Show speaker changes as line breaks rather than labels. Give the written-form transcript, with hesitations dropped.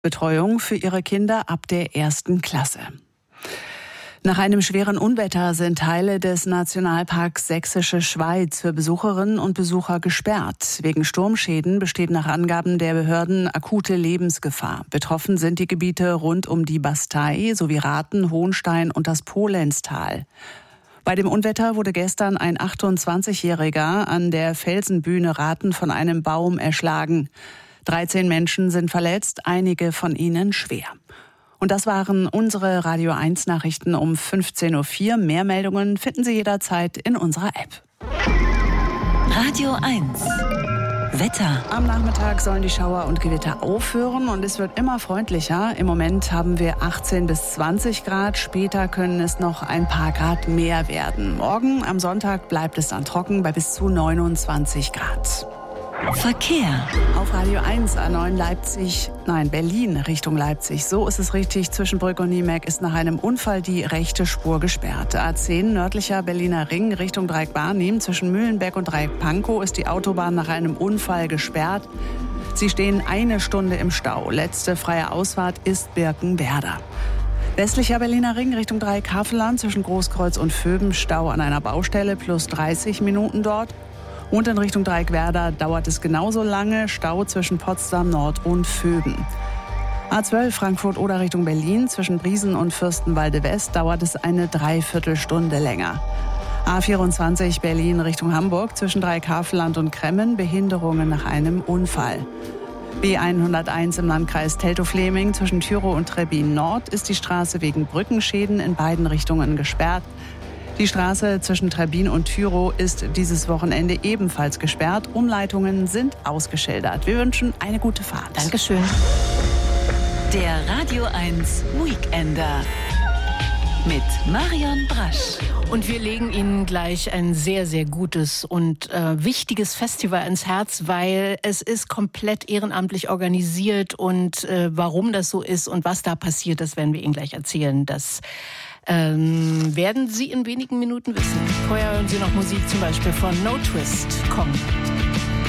Betreuung für ihre Kinder ab der 1. Klasse. Nach einem schweren Unwetter sind Teile des Nationalparks Sächsische Schweiz für Besucherinnen und Besucher gesperrt. Wegen Sturmschäden besteht nach Angaben der Behörden akute Lebensgefahr. Betroffen sind die Gebiete rund um die Bastei sowie Rathen, Hohenstein und das Polenztal. Bei dem Unwetter wurde gestern ein 28-Jähriger an der Felsenbühne Rathen von einem Baum erschlagen. 13 Menschen sind verletzt, einige von ihnen schwer. Und das waren unsere Radio 1 Nachrichten um 15.04 Uhr. Mehr Meldungen finden Sie jederzeit in unserer App.
Radio 1 Wetter.
Am Nachmittag sollen die Schauer und Gewitter aufhören und es wird immer freundlicher. Im Moment haben wir 18 bis 20 Grad. Später können es noch ein paar Grad mehr werden. Morgen am Sonntag bleibt es dann trocken bei bis zu 29 Grad.
Verkehr.
Auf Radio 1 A9 Berlin Richtung Leipzig. So ist es richtig. Zwischen Brück und Niemek ist nach einem Unfall die rechte Spur gesperrt. A10 nördlicher Berliner Ring Richtung Dreieck-Barnim. Zwischen Mühlenbeck und Dreieck-Pankow ist die Autobahn nach einem Unfall gesperrt. Sie stehen 1 Stunde im Stau. Letzte freie Ausfahrt ist Birkenwerder. Westlicher Berliner Ring Richtung Dreieck-Havelland. Zwischen Großkreuz und Vöben Stau an einer Baustelle plus 30 Minuten dort. Und in Richtung Dreieckwerder dauert es genauso lange. Stau zwischen Potsdam Nord und Vöben. A12 Frankfurt-Oder Richtung Berlin. Zwischen Briesen und Fürstenwalde West dauert es eine Dreiviertelstunde länger. A24 Berlin Richtung Hamburg. Zwischen Dreieck-Havelland und Kremmen Behinderungen nach einem Unfall. B101 im Landkreis Teltow-Fläming. Zwischen Tyrow und Trebbin Nord ist die Straße wegen Brückenschäden in beiden Richtungen gesperrt. Die Straße zwischen Trebbin und Tyrow ist dieses Wochenende ebenfalls gesperrt. Umleitungen sind ausgeschildert. Wir wünschen eine gute Fahrt.
Dankeschön. Der Radio 1 Weekender mit Marion Brasch.
Und wir legen Ihnen gleich ein sehr, sehr gutes und wichtiges Festival ins Herz, weil es ist komplett ehrenamtlich organisiert und warum das so ist und was da passiert, das werden wir Ihnen gleich erzählen. Das werden Sie in wenigen Minuten wissen. Vorher hören Sie noch Musik zum Beispiel von No Twist. Komm.